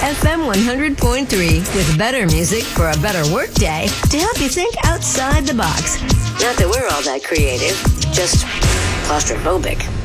FM 100.3 with better music for a better workday to help you think outside the box. Not that we're all that creative, just claustrophobic.